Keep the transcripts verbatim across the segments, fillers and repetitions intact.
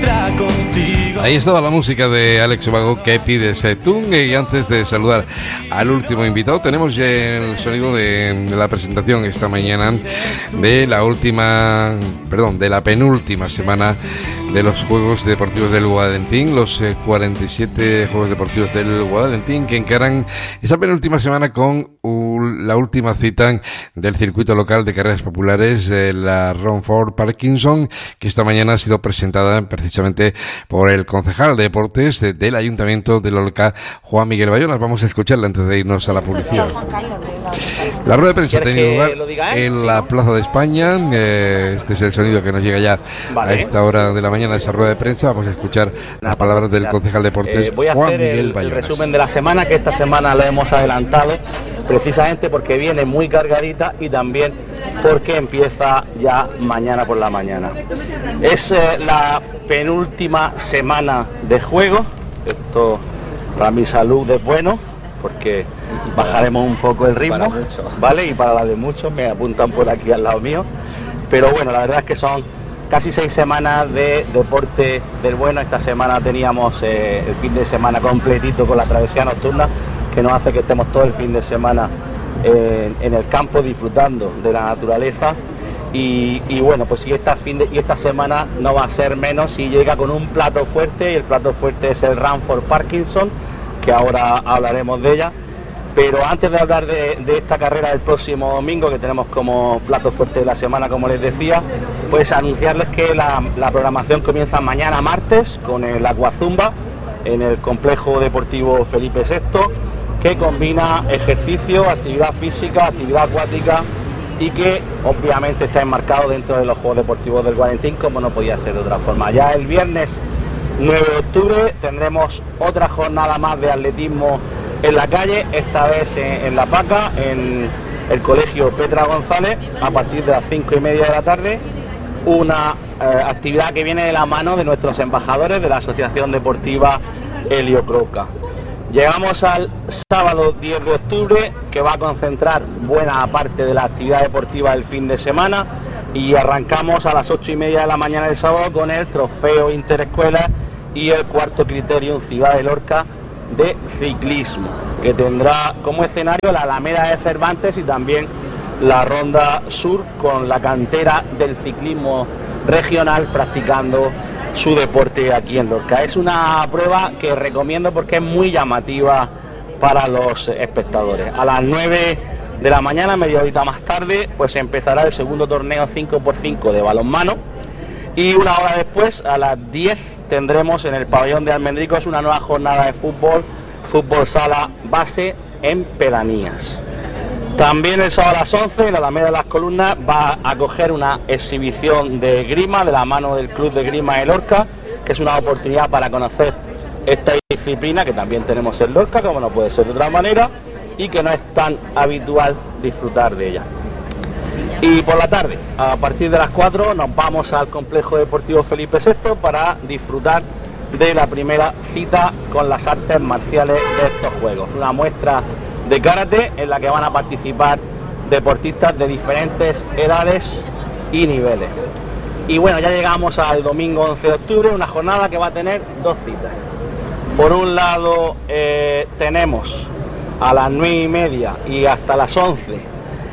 vendrá contigo. Ahí estaba la música de Alex Ubago, ¿qué pides tú? Y antes de saludar al último invitado, tenemos ya el sonido de, de la presentación esta mañana de la última, perdón, de la penúltima semana de los Juegos Deportivos del Guadalentín, los eh, cuarenta y siete Juegos Deportivos del Guadalentín, que encaran esa penúltima semana con uh, la última cita del circuito local de carreras populares, eh, la Run for Parkinson, que esta mañana ha sido presentada precisamente por el concejal de deportes de, del Ayuntamiento de Lorca, Juan Miguel Bayonas. Vamos a escucharla antes de irnos a la publicidad. La rueda de prensa ha tenido lugar en la Plaza de España. Eh, este es el sonido que nos llega ya vale. a esta hora de la mañana de esa rueda de prensa. Vamos a escuchar las palabras del concejal de deportes, eh, voy a Juan hacer Miguel el, Bayonas. el resumen de la semana, que esta semana lo hemos adelantado precisamente porque viene muy cargadita y también porque empieza ya mañana por la mañana. Es eh, la penúltima semana de juego. Esto para mi salud es bueno porque bajaremos un poco el ritmo, ¿vale? Y para la de muchos, me apuntan por aquí al lado mío. Pero bueno, la verdad es que son casi seis semanas de deporte del bueno. Esta semana teníamos eh, el fin de semana completito con la travesía nocturna, que nos hace que estemos todo el fin de semana eh, en el campo disfrutando de la naturaleza. Y, y bueno, pues si esta, fin de, y esta semana no va a ser menos, si llega con un plato fuerte, y el plato fuerte es el Run for Parkinson, que ahora hablaremos de ella. Pero antes de hablar de, de esta carrera del próximo domingo, que tenemos como plato fuerte de la semana, como les decía, pues anunciarles que la, la programación comienza mañana martes con el Aquazumba en el complejo deportivo Felipe sexto, que combina ejercicio, actividad física, actividad acuática, y que obviamente está enmarcado dentro de los Juegos Deportivos del Guadalentín, como no podía ser de otra forma. Ya el viernes nueve de octubre tendremos otra jornada más de atletismo en la calle, esta vez en, en La Paca, en el colegio Petra González, a partir de las cinco y media de la tarde, una eh, actividad que viene de la mano de nuestros embajadores de la Asociación Deportiva Helio Croca. Llegamos al sábado diez de octubre, que va a concentrar buena parte de la actividad deportiva del fin de semana, y arrancamos a las ocho y media de la mañana del sábado con el trofeo Interescuelas y el cuarto Criterium Ciudad de Lorca de ciclismo, que tendrá como escenario la Alameda de Cervantes y también la Ronda Sur, con la cantera del ciclismo regional practicando su deporte aquí en Lorca. Es una prueba que recomiendo porque es muy llamativa para los espectadores. A las nueve de la mañana, media horita más tarde, pues empezará el segundo torneo cinco por cinco de balonmano, y una hora después, a las diez, tendremos en el pabellón de Almendricos una nueva jornada de fútbol, fútbol sala base en Pedanías. También el sábado a las once, la Alameda de las Columnas va a acoger una exhibición de grima de la mano del Club de Grima de Lorca, que es una oportunidad para conocer esta disciplina que también tenemos en Lorca, como no puede ser de otra manera, y que no es tan habitual disfrutar de ella. Y por la tarde, a partir de las cuatro, nos vamos al complejo deportivo Felipe sexto para disfrutar de la primera cita con las artes marciales de estos juegos. Una muestra de karate en la que van a participar deportistas de diferentes edades y niveles. Y bueno, ya llegamos al domingo once de octubre, una jornada que va a tener dos citas. Por un lado eh, tenemos a las nueve y media y hasta las once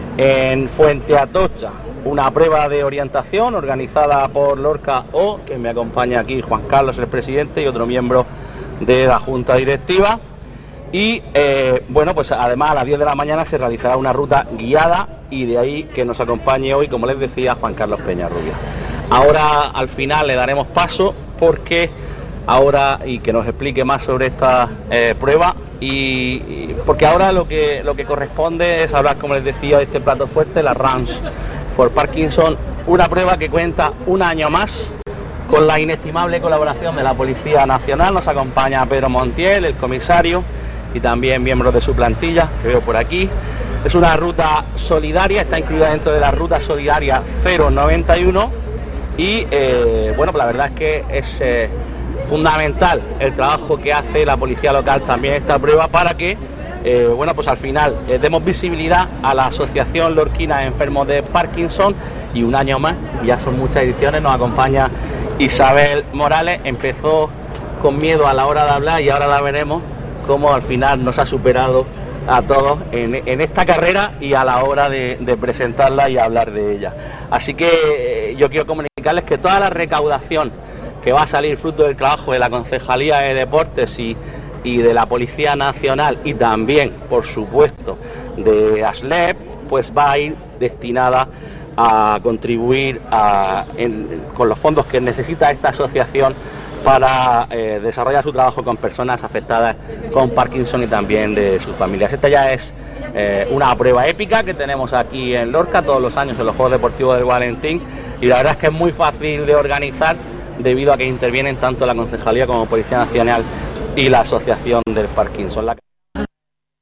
en Fuente Atocha una prueba de orientación organizada por Lorca O, que me acompaña aquí Juan Carlos, el presidente, y otro miembro de la Junta Directiva. Y eh, bueno, pues además a las diez de la mañana se realizará una ruta guiada, y de ahí que nos acompañe hoy, como les decía, Juan Carlos Peñarrubia. Ahora al final le daremos paso porque ahora, y que nos explique más sobre esta eh, prueba, y, y porque ahora lo que lo que corresponde es hablar, como les decía, de este plato fuerte, la Run for Parkinson, una prueba que cuenta un año más con la inestimable colaboración de la Policía Nacional. Nos acompaña Pedro Montiel, el comisario, y también miembros de su plantilla, que veo por aquí. Es una ruta solidaria, está incluida dentro de la ruta solidaria cero noventa y uno, y eh, bueno, pues la verdad es que es eh, fundamental el trabajo que hace la policía local también esta prueba para que eh, bueno, pues al final eh, demos visibilidad a la Asociación Lorquina de Enfermos de Parkinson, y un año más, ya son muchas ediciones, nos acompaña Isabel Morales empezó con miedo a la hora de hablar y ahora la veremos cómo al final nos ha superado a todos en, en esta carrera y a la hora de, de presentarla y hablar de ella. Así que eh, yo quiero comunicarles que toda la recaudación que va a salir fruto del trabajo de la Concejalía de Deportes y, y de la Policía Nacional y también, por supuesto, de ASLEP, pues va a ir destinada a contribuir a, en, con los fondos que necesita esta asociación para eh, desarrollar su trabajo con personas afectadas con Parkinson y también de sus familias. Esta ya es eh, una prueba épica que tenemos aquí en Lorca todos los años en los Juegos Deportivos del Valentín, y la verdad es que es muy fácil de organizar debido a que intervienen tanto la Concejalía como Policía Nacional y la Asociación del Parkinson. La